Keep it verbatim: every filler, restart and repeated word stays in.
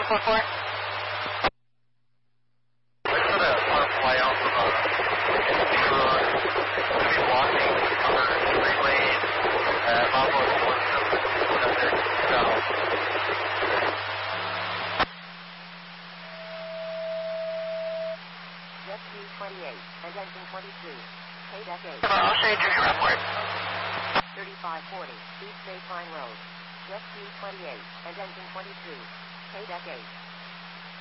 four four. Let's put a pump fly out from a T-Road. We'll be walking over three lanes at almost one hundred south. Jet Q twenty-eight and engine twenty-two. K D E C eight. I'll show you your report. thirty-five forty, East State Line Road. Jet Q twenty-eight and engine twenty-two. K D E C eight.